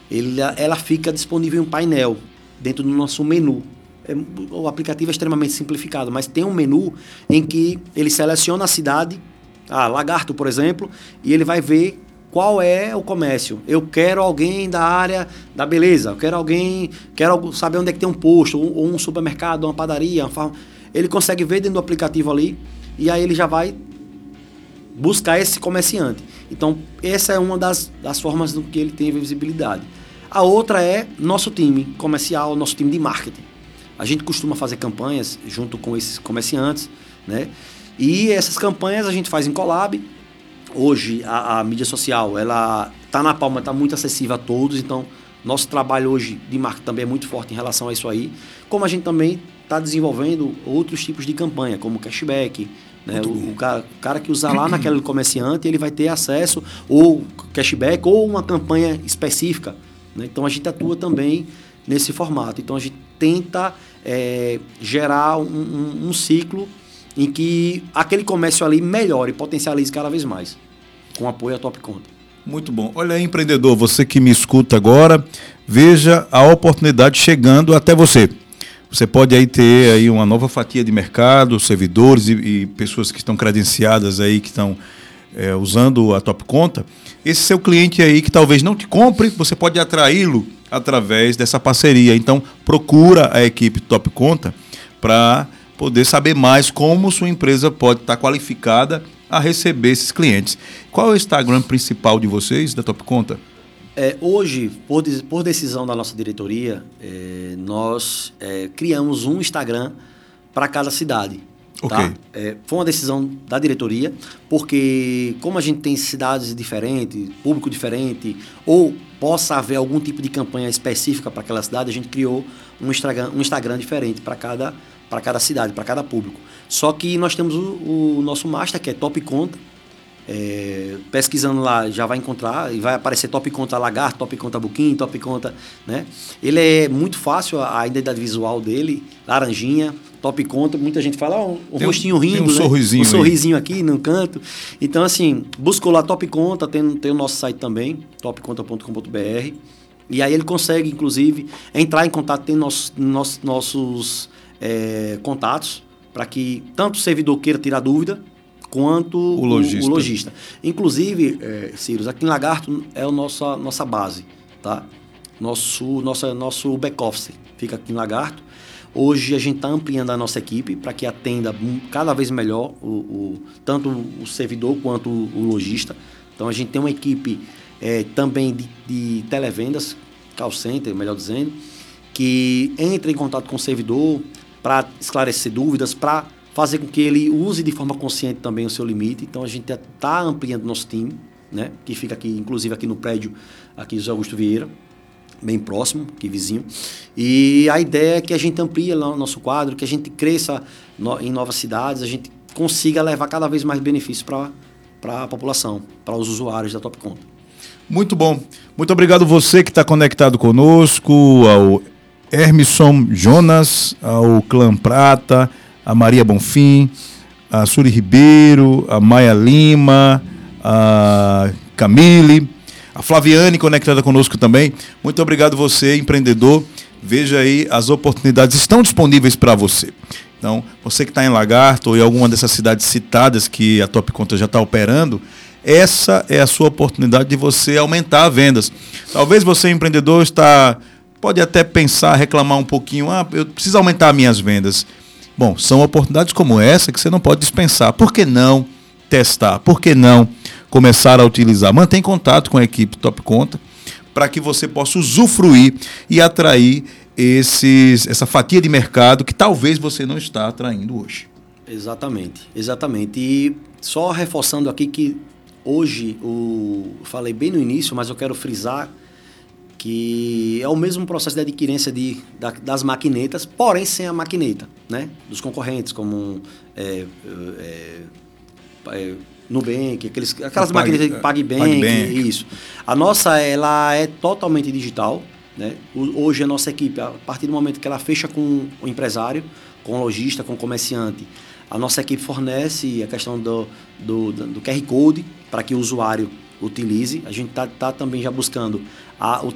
ela fica disponível em um painel dentro do nosso menu. O aplicativo é extremamente simplificado, mas tem um menu em que ele seleciona a cidade, Lagarto, por exemplo, e ele vai ver qual é o comércio. Eu quero alguém da área da beleza, quero saber onde é que tem um posto, ou um supermercado, uma padaria, uma farm. Ele consegue ver dentro do aplicativo ali, e aí ele já vai buscar esse comerciante. Então, essa é uma das formas do que ele tem visibilidade. A outra é nosso time comercial, nosso time de marketing. A gente costuma fazer campanhas junto com esses comerciantes, né? E essas campanhas a gente faz em collab. Hoje, a mídia social, ela está na palma, está muito acessível a todos. Então, nosso trabalho hoje de marketing também é muito forte em relação a isso aí. Como a gente também está desenvolvendo outros tipos de campanha, como cashback, né? O cara que usar lá naquele comerciante, ele vai ter acesso ou cashback ou uma campanha específica, né? Então, a gente atua também nesse formato. Então, a gente tenta gerar um ciclo em que aquele comércio ali melhore e potencialize cada vez mais, com apoio à Top Conta. Muito bom. Olha aí, empreendedor, você que me escuta agora, veja a oportunidade chegando até você. Você pode aí ter aí uma nova fatia de mercado, servidores e pessoas que estão credenciadas aí, que estão usando a Top Conta. Esse seu cliente aí que talvez não te compre, você pode atraí-lo através dessa parceria. Então, procura a equipe Top Conta para poder saber mais como sua empresa pode estar qualificada a receber esses clientes. Qual é o Instagram principal de vocês, da Top Conta? Hoje, por decisão da nossa diretoria, nós criamos um Instagram para cada cidade. Ok. Tá? Foi uma decisão da diretoria, porque como a gente tem cidades diferentes, público diferente, ou possa haver algum tipo de campanha específica para aquela cidade, a gente criou um Instagram diferente para cada cidade, para cada público. Só que nós temos o nosso master, que é Top Conta. Pesquisando lá já vai encontrar e vai aparecer Top Conta Lagarto, Top Conta Booking, Top Conta, né? Ele é muito fácil, a identidade visual dele, laranjinha, Top Conta, muita gente fala, o rostinho rindo, tem um sorrisinho aqui no canto. Então, assim, buscou lá Top Conta, tem o nosso site também, topconta.com.br, e aí ele consegue, inclusive, entrar em contato, tem nossos contatos, para que tanto o servidor queira tirar dúvida, quanto o lojista. Inclusive, Cyrus, aqui em Lagarto é a nossa base, tá? Nosso back-office fica aqui em Lagarto. Hoje a gente está ampliando a nossa equipe para que atenda cada vez melhor tanto o servidor quanto o lojista. Então a gente tem uma equipe também de televendas, call center, melhor dizendo, que entra em contato com o servidor para esclarecer dúvidas, para fazer com que ele use de forma consciente também o seu limite. Então, a gente está ampliando nosso time, né? Que fica aqui, inclusive aqui no prédio, aqui José Augusto Vieira, bem próximo, aqui vizinho. E a ideia é que a gente amplie o nosso quadro, que a gente cresça em novas cidades, a gente consiga levar cada vez mais benefícios para a população, para os usuários da Top Conta. Muito bom. Muito obrigado você que está conectado conosco, ao Hermisson Jonas, ao Clã Prata, a Maria Bonfim, a Suri Ribeiro, a Maia Lima, a Camille, a Flaviane conectada conosco também. Muito obrigado você, empreendedor. Veja aí, as oportunidades estão disponíveis para você. Então, você que está em Lagarto ou em alguma dessas cidades citadas que a Top Conta já está operando, essa é a sua oportunidade de você aumentar as vendas. Talvez você, empreendedor, pode até pensar, reclamar um pouquinho, eu preciso aumentar minhas vendas. Bom, são oportunidades como essa que você não pode dispensar. Por que não testar? Por que não começar a utilizar? Mantém contato com a equipe Top Conta para que você possa usufruir e atrair essa fatia de mercado que talvez você não está atraindo hoje. Exatamente. E só reforçando aqui que hoje, falei bem no início, mas eu quero frisar que é o mesmo processo de adquirência das maquinetas, porém sem a maquineta, né? Dos concorrentes, como Nubank, aquelas maquinetas de PagBank, isso. A nossa, ela é totalmente digital, né? Hoje a nossa equipe, a partir do momento que ela fecha com o empresário, com o lojista, com o comerciante, a nossa equipe fornece a questão do QR Code para que o usuário utilize. A gente está também já buscando